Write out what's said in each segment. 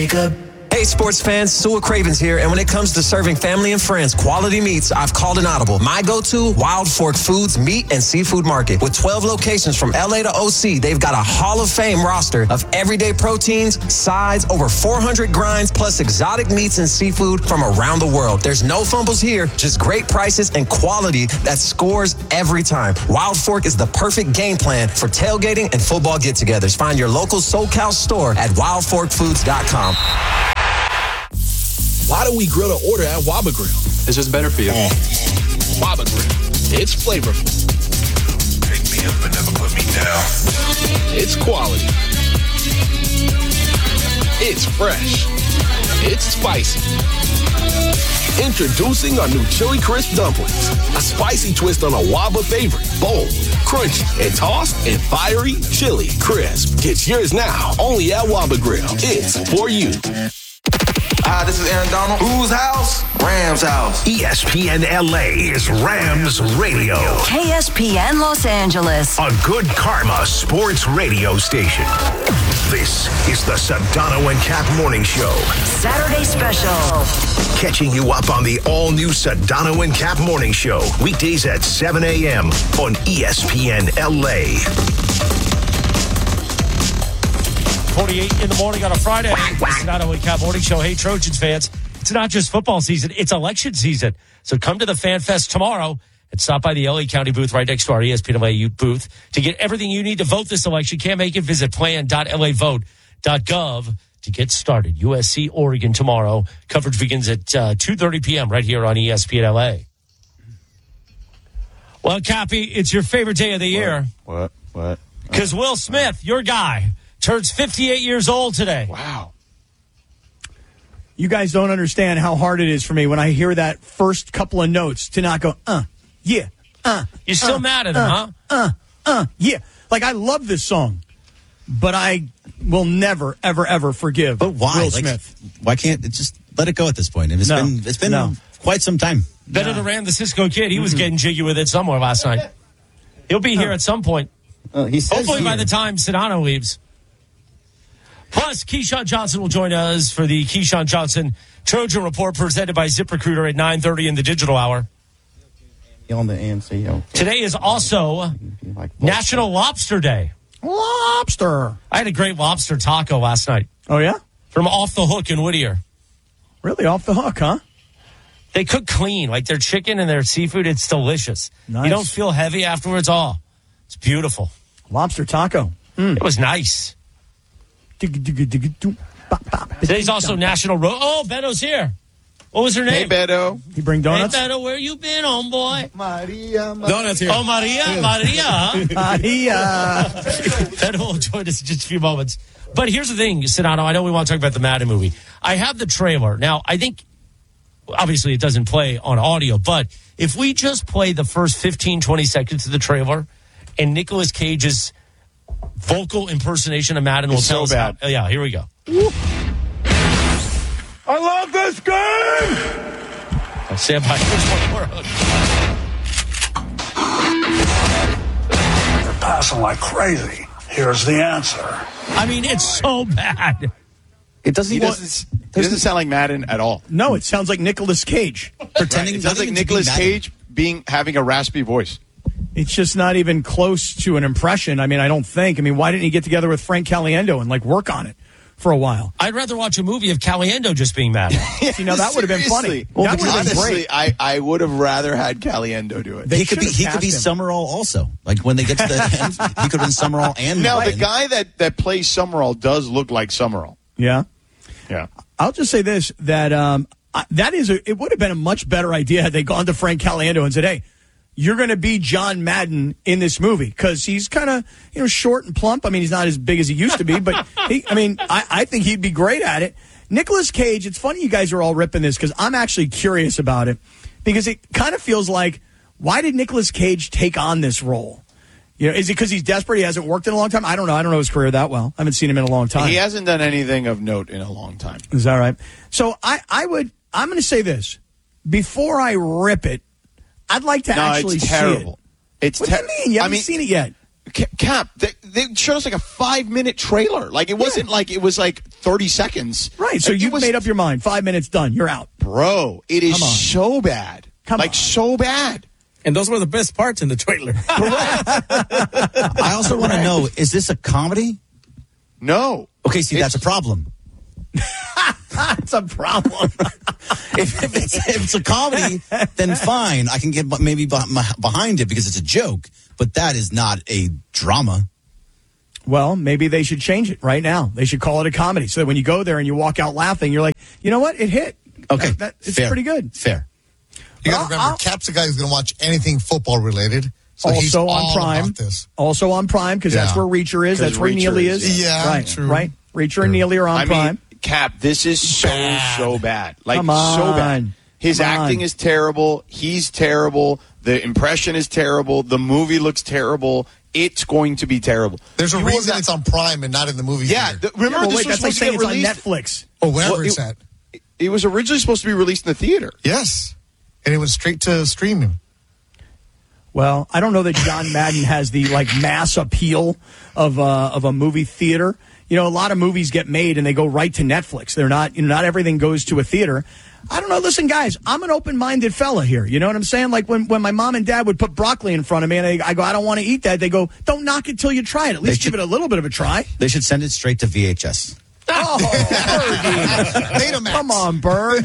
Hey, sports fans, Sua Cravens here, and when it comes to serving family and friends quality meats, I've called an audible. My go-to, Wild Fork Foods Meat and Seafood Market. With 12 locations from LA to OC, they've got a Hall of Fame roster of everyday proteins, sides, over 400 grinds, plus exotic meats and seafood from around the world. There's no fumbles here, just great prices and quality that scores every time. Wild Fork is the perfect game plan for tailgating and football get-togethers. Find your local SoCal store at wildforkfoods.com. Why do we grill to order at Waba Grill? It's just better for you. Waba Grill. It's flavorful. Pick me up and never put me down. It's quality. It's fresh. It's spicy. Introducing our new Chili Crisp Dumplings. A spicy twist on a Waba favorite. Bold, crunchy, and tossed in fiery Chili Crisp. Get yours now, only at Waba Grill. It's for you. Hi, this is Aaron Donald. Whose house? Rams house. ESPN LA is Rams Radio. KSPN Los Angeles. A good karma sports radio station. This is the Sedano and Cap Morning Show. Saturday special. Catching you up on the all-new Sedano and Cap Morning Show. Weekdays at 7 a.m. on ESPN LA. 48 in the morning on a Friday. It's not only Cap Morning Show. Hey, Trojans fans, it's not just football season, it's election season. So come to the Fan Fest tomorrow and stop by the LA County booth right next to our ESPN LA booth to get everything you need to vote this election. Can't make it? Visit plan.lavote.gov to get started. USC, Oregon tomorrow. Coverage begins at 2:30 p.m. right here on ESPN LA. Well, Cappy, it's your favorite day of the year. What? Because Will Smith, your guy, turns 58 years old today. Wow. You guys don't understand how hard it is for me when I hear that first couple of notes to not go, yeah, You're still mad at him, huh? yeah. Like, I love this song, but I will never, ever, ever forgive But why? Will Smith. Why can't it just let it go at this point? And it's been quite some time. Better than Ran the Cisco Kid. He was getting jiggy with it somewhere last night. He'll be here at some point. Hopefully by the time Sedano leaves. Plus, Keyshawn Johnson will join us for the Keyshawn Johnson Trojan Report presented by ZipRecruiter at 9:30 in the digital hour. On the ANC. Today is also National Lobster Day. Lobster. I had a great lobster taco last night. Oh, yeah? From Off the Hook in Whittier. Really? Off the hook, huh? They cook clean. Like their chicken and their seafood, it's delicious. Nice. You don't feel heavy afterwards at all. It's beautiful. Lobster taco. It was nice. Today's also National Oh, Beto's here. What was her name? Hey, Beto. You bring donuts? Hey, Beto, where you been, homeboy? Maria. Donuts here. Oh, Maria. Beto will join us in just a few moments. But here's the thing, Sedano. I know we want to talk about the Madden movie. I have the trailer. Now, I think, obviously, it doesn't play on audio, but if we just play the first 15, 20 seconds of the trailer and Nicolas Cage's vocal impersonation of Madden will tell us how. Yeah, here we go. I love this game! Stand by. They're passing like crazy. Here's the answer. I mean, it's so bad. It doesn't sound like Madden at all. No, it sounds like Nicolas Cage. Pretending It sounds like Nicolas Cage having a raspy voice. It's just not even close to an impression. I mean, I don't think. I mean, why didn't he get together with Frank Caliendo and, work on it for a while? I'd rather watch a movie of Caliendo just being mad. You know, that would have been funny. Well, that would have been honestly, great. I would have rather had Caliendo do it. He could be Summerall also. Like when they get to the end, he could have been Summerall and Now, Madden. the guy that plays Summerall does look like Summerall. Yeah. Yeah. I'll just say this, that it would have been a much better idea had they gone to Frank Caliendo and said, hey, you're going to be John Madden in this movie, because he's kind of, short and plump. I mean, he's not as big as he used to be, but I think he'd be great at it. Nicolas Cage, it's funny you guys are all ripping this because I'm actually curious about it, because it kind of feels like, why did Nicolas Cage take on this role? Is it because he's desperate? He hasn't worked in a long time? I don't know. I don't know his career that well. I haven't seen him in a long time. He hasn't done anything of note in a long time. Is that right? So I'm going to say this. Before I rip it, I'd like to actually it's terrible. see it. What do you mean? You haven't seen it yet. Cap, they showed us like a 5-minute trailer. Like it wasn't like it was like 30 seconds. Right. So you've made up your mind. 5 minutes done. You're out. Bro, it is so bad. So bad. And those were the best parts in the trailer. I also want to know, is this a comedy? No. Okay, see, that's a problem. It's a problem. if it's a comedy, then fine. I can get maybe behind it because it's a joke. But that is not a drama. Well, maybe they should change it right now. They should call it a comedy. So that when you go there and you walk out laughing, you're like, you know what? It hit. Okay. It's fair. pretty good. Fair. You got to remember, Cap's the guy who's going to watch anything football related. So also he's on all Prime. about this. Also on Prime because that's where Reacher is. That's where Neely is. Yeah, right. true. Right. Reacher and Neely are on Prime. Cap, this is so bad. Like, Come on. so bad. His acting is terrible. He's terrible. The impression is terrible. The movie looks terrible. It's going to be terrible. There's a reason it's on Prime and not in the movie theater. Remember, this was that's like supposed to saying get it's on released Netflix. Or wherever it's at. It was originally supposed to be released in the theater. Yes. And it went straight to streaming. Well, I don't know that John Madden has the mass appeal of a movie theater. You know, a lot of movies get made and they go right to Netflix. They're not, not everything goes to a theater. I don't know. Listen, guys, I'm an open-minded fella here. You know what I'm saying? Like when my mom and dad would put broccoli in front of me and I go, I don't want to eat that. They go, don't knock it till you try it. At least give it a little bit of a try. They should send it straight to VHS. Oh, come on, Berg.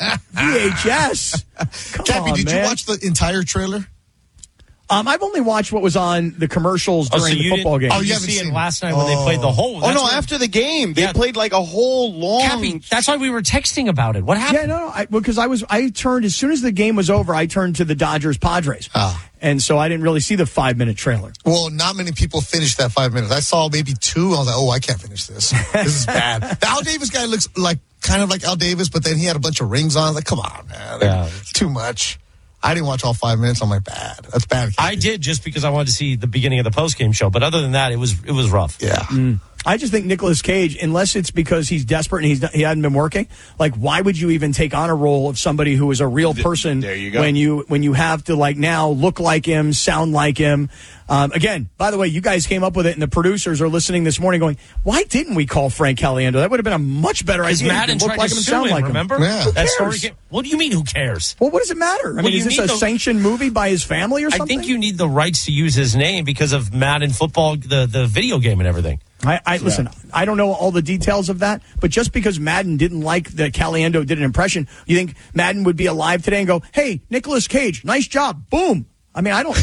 VHS. Cappy, did you watch the entire trailer? I've only watched what was on the commercials during the football game. Oh, you see it last night when they played the whole. Oh, no, after the game. They played like a whole long. Cappy, that's why we were texting about it. What happened? Yeah, no, because I turned, as soon as the game was over, I turned to the Dodgers-Padres. And so I didn't really see the 5-minute trailer. Well, not many people finished that 5 minutes. I saw maybe 2. I was like, oh, I can't finish this. This is bad. The Al Davis guy looks like kind of like Al Davis, but then he had a bunch of rings on. I was like, come on, man. It's too much. I didn't watch all 5 minutes. I'm like, bad. That's bad. I did just because I wanted to see the beginning of the post-game show. But other than that, it was rough. Yeah. I just think Nicolas Cage, unless it's because he's desperate and he hadn't been working, like why would you even take on a role of somebody who is a real person? There you go. When you have to now look like him, sound like him. Again, by the way, you guys came up with it, and the producers are listening this morning, going, "Why didn't we call Frank Caliendo? That would have been a much better idea. Madden tried to sue him, remember? Yeah. That story. What do you mean? Who cares? Well, what does it matter? I mean, is this a sanctioned movie by his family or something? I think you need the rights to use his name because of Madden football, the video game and everything. Listen, I don't know all the details of that, but just because Madden didn't like that Caliendo did an impression, you think Madden would be alive today and go, "Hey, Nicolas Cage, nice job, boom." I mean, I don't.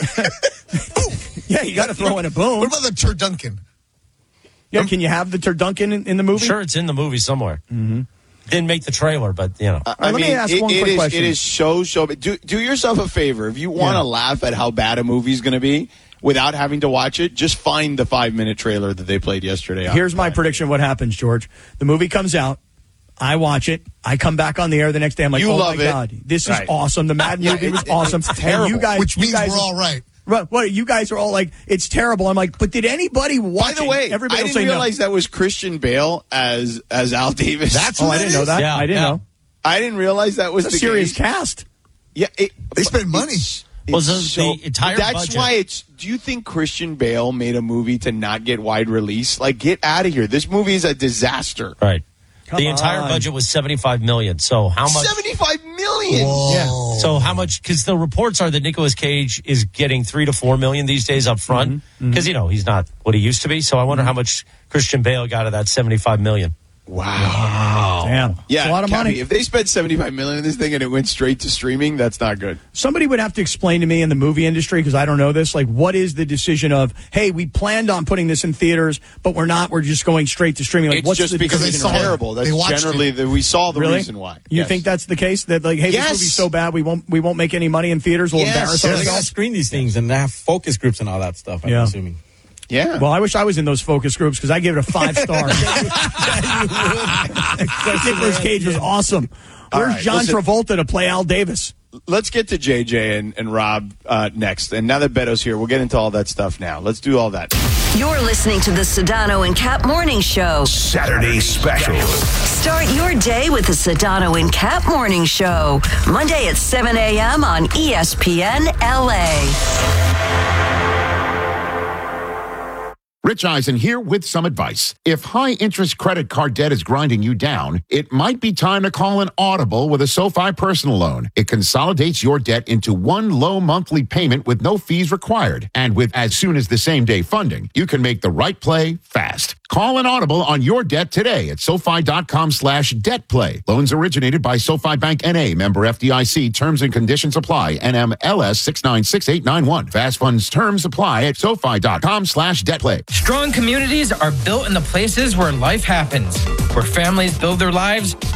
Yeah, you got to throw in a boom. What about the Turduncan? Yeah, can you have the Turduncan in the movie? Sure, it's in the movie somewhere. Mm-hmm. Didn't make the trailer, but let me ask one quick question. It is so bad. Do yourself a favor. If you want to laugh at how bad a movie's going to be without having to watch it, just find the 5-minute trailer that they played yesterday. Here's my prediction of what happens, George. The movie comes out. I watch it. I come back on the air the next day. I'm like, you oh love my it. God, this is awesome. The Madden movie was awesome. It's terrible. And Which means we're all right. What you guys are all like, it's terrible. I'm like, but did anybody watch By the way, Everybody I didn't realize that was Christian Bale as Al Davis. That's I didn't know that. Yeah, I didn't know. I didn't realize that was It's a the serious case. cast. Yeah, They spend money. The entire That's budget. why it's. Do you think Christian Bale made a movie to not get wide release? Like, get out of here. This movie is a disaster. Right. Come the entire on. budget was $75 million. So how much? $75 million. Yeah. So how much? Because the reports are that Nicolas Cage is getting $3 to $4 million these days up front. Because he's not what he used to be. So I wonder how much Christian Bale got of that $75 million. Wow. Damn. Yeah, It's a lot of money. If they spent $75 million on this thing and it went straight to streaming, that's not good. Somebody would have to explain to me in the movie industry, because I don't know this, like, what is the decision of, hey, we planned on putting this in theaters, but we're not. We're just going straight to streaming. Like, It's what's just the because decision? it's terrible. That's generally we saw the Really? reason why. You Yes. think that's the case? That like, hey, Yes. this movie's so bad we won't make any money in theaters. We'll embarrass They gotta ourselves. screen these things and they have focus groups and all that stuff, I'm assuming. Yeah. Well, I wish I was in those focus groups because I gave it a 5 stars. Nicolas Cage was awesome. Where's right, John listen. Travolta to play Al Davis? Let's get to JJ and Rob next. And now that Beto's here, we'll get into all that stuff now. Let's do all that. You're listening to the Sedano and Cap Morning Show. Saturday special. Start your day with the Sedano and Cap Morning Show. Monday at 7 a.m. on ESPN LA. Rich Eisen here with some advice. If high-interest credit card debt is grinding you down, it might be time to call an Audible with a SoFi personal loan. It consolidates your debt into one low monthly payment with no fees required. And with as soon as the same-day funding, you can make the right play fast. Call an Audible on your debt today at SoFi.com/debtplay. Loans originated by SoFi Bank N.A., member FDIC. Terms and conditions apply. NMLS 696891. Fast funds terms apply at SoFi.com/debtplay. Strong communities are built in the places where life happens, where families build their lives,